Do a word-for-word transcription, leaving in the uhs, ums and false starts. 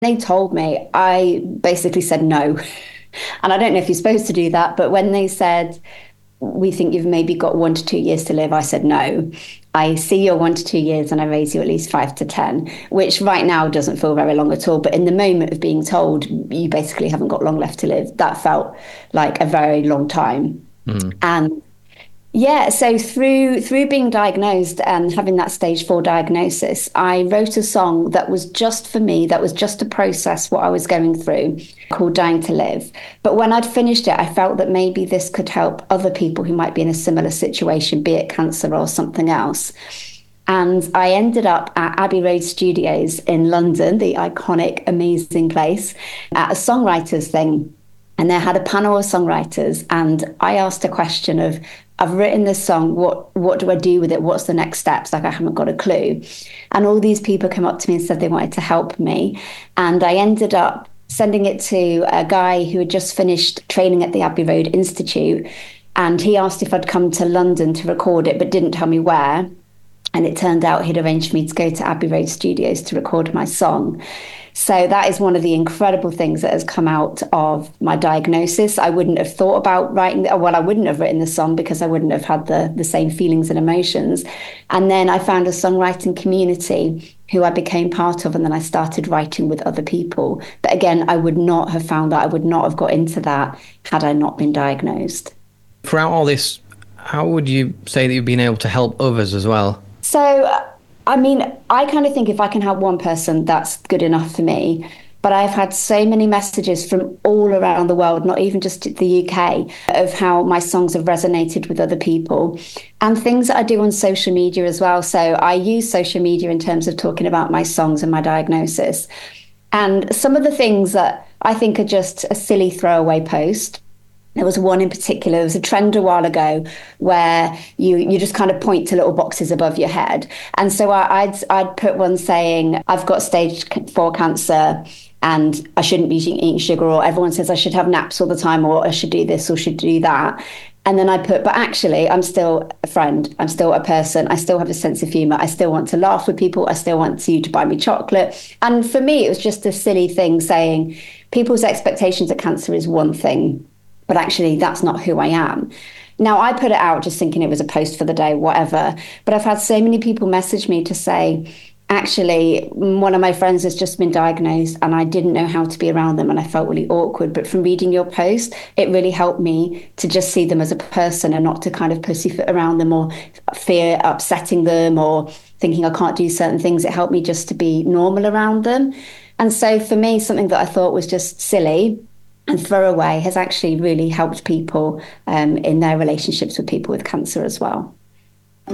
They told me, I basically said no. And I don't know if you're supposed to do that, but when they said, we think you've maybe got one to two years to live, I said no. I see your one to two years and I raise you at least five to ten, which right now doesn't feel very long at all. But in the moment of being told you basically haven't got long left to live, that felt like a very long time. Mm. And yeah, so through through being diagnosed and having that stage four diagnosis, I wrote a song that was just for me, that was just to process what I was going through, called Dying to Live. But when I'd finished it, I felt that maybe this could help other people who might be in a similar situation, be it cancer or something else. And I ended up at Abbey Road Studios in London, the iconic, amazing place, at a songwriters thing. And they had a panel of songwriters, and I asked a question of, I've written this song, what what do I do with it? What's the next steps? Like, I haven't got a clue. And all these people came up to me and said they wanted to help me. And I ended up sending it to a guy who had just finished training at the Abbey Road Institute. And he asked if I'd come to London to record it, but didn't tell me where. And it turned out he'd arranged for me to go to Abbey Road Studios to record my song. So that is one of the incredible things that has come out of my diagnosis. I wouldn't have thought about writing, well, I wouldn't have written the song because I wouldn't have had the, the same feelings and emotions. And then I found a songwriting community who I became part of, and then I started writing with other people. But again, I would not have found that, I would not have got into that had I not been diagnosed. Throughout all this, how would you say that you've been able to help others as well? So, I mean, I kind of think if I can help one person, that's good enough for me. But I've had so many messages from all around the world, not even just the U K, of how my songs have resonated with other people, and things that I do on social media as well. So I use social media in terms of talking about my songs and my diagnosis. And some of the things that I think are just a silly throwaway post. There was one in particular, there was a trend a while ago where you you just kind of point to little boxes above your head. And so I, I'd I'd put one saying, I've got stage four cancer and I shouldn't be eating sugar, or everyone says I should have naps all the time, or I should do this or should do that. And then I put, but actually, I'm still a friend. I'm still a person. I still have a sense of humor. I still want to laugh with people. I still want you to buy me chocolate. And for me, it was just a silly thing saying people's expectations of cancer is one thing, but actually that's not who I am. Now, I put it out just thinking it was a post for the day, whatever. But I've had so many people message me to say, actually, one of my friends has just been diagnosed and I didn't know how to be around them and I felt really awkward. But from reading your post, it really helped me to just see them as a person and not to kind of pussyfoot around them or fear upsetting them or thinking I can't do certain things. It helped me just to be normal around them. And so for me, something that I thought was just silly and throwaway has actually really helped people um, in their relationships with people with cancer as well.